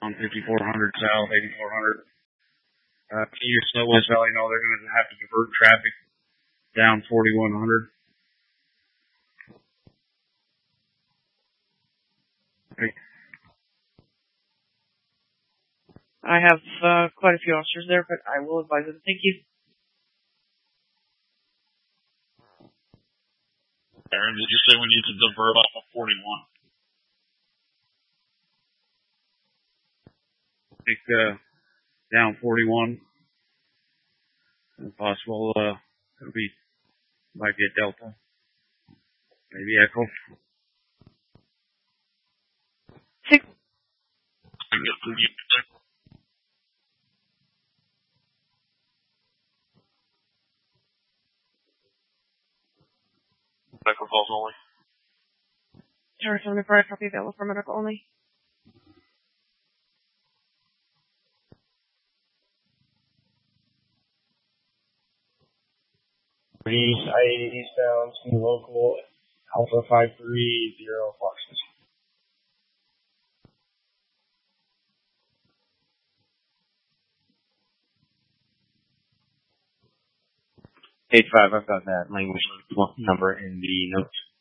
on 5400 south, 8400. Can you just let West Valley know they're going to have to divert traffic down 4100? Okay. I have quite a few officers there, but I will advise them. Thank you. Aaron, did you say we need to divert off of 41? I think down 41. If possible, it'll be, might be a Delta. Maybe Echo. Six. Medical calls only. Tower 75, copy available for medical only. East, I-80 eastbound, to local, Alpha 530 Foxes. 85, I've got that language number in the notes.